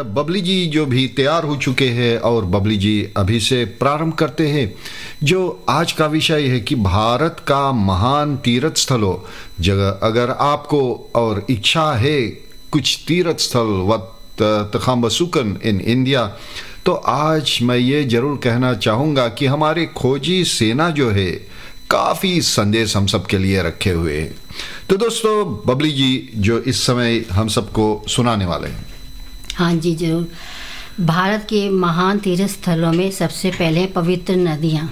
बबली जी जो भी तैयार हो चुके हैं और बबली जी अभी से प्रारंभ करते हैं। जो आज का विषय है कि भारत का महान तीर्थ स्थलों जगह अगर आपको और इच्छा है कुछ तीर्थ स्थल व तखाम्बसुकन इन इंडिया, तो आज मैं ये जरूर कहना चाहूँगा कि हमारे खोजी सेना जो है काफ़ी संदेश हम सब के लिए रखे हुए हैं। तो दोस्तों बबली जी जो इस समय हम सबको सुनाने वाले हैं। हाँ जी जरूर। भारत के महान तीर्थ स्थलों में सबसे पहले पवित्र नदियाँ।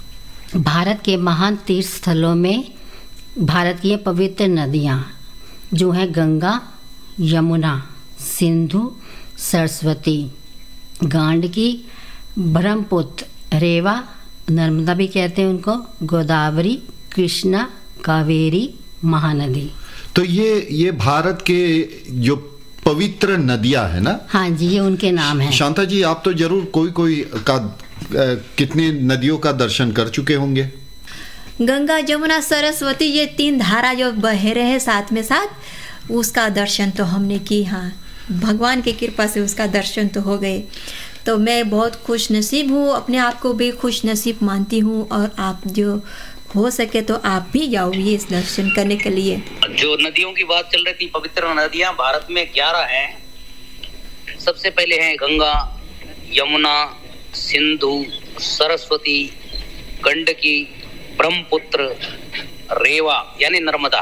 भारत के महान तीर्थ स्थलों में भारत की पवित्र नदियाँ जो हैं गंगा, यमुना, सिंधु, सरस्वती, गांडकी, ब्रह्मपुत्र, रेवा, नर्मदा भी कहते हैं उनको, गोदावरी, कृष्णा, कावेरी, महानदी। तो ये भारत के जो पवित्र नदियां है ना। हाँ जी, ये उनके नाम हैं। शांता जी आप तो जरूर कोई कितनी नदियों का दर्शन कर चुके होंगे। गंगा, जमुना, सरस्वती, ये 3 धारा जो बह रहे हैं साथ में साथ, उसका दर्शन तो हमने की। हाँ, भगवान की कृपा से उसका दर्शन तो हो गए। तो मैं बहुत खुश नसीब हूँ, अपने आप को भी खुश नसीब मानती हूँ। और आप जो हो सके तो आप भी जाओगे इस दर्शन करने के लिए। जो नदियों की बात चल रही थी, पवित्र नदियाँ भारत में 11 हैं। सबसे पहले हैं गंगा, यमुना, सिंधु, सरस्वती, गंडकी, ब्रह्मपुत्र, रेवा यानी नर्मदा,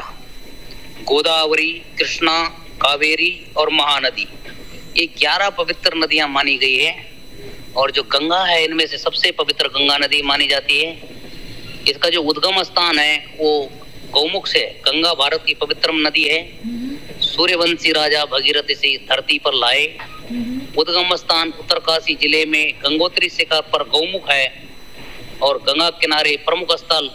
गोदावरी, कृष्णा, कावेरी और महानदी। ये 11 पवित्र नदियां मानी गई है। और जो गंगा है इनमें से सबसे पवित्र गंगा नदी मानी जाती है। इसका जो उद्गम स्थान है वो गौमुख से। गंगा भारत की पवित्र नदी है। सूर्यवंशी राजा भगीरथ इसे धरती पर लाए। उद्गम स्थान उत्तरकाशी जिले में गंगोत्री शिखर पर गौमुख है। और गंगा किनारे प्रमुख स्थल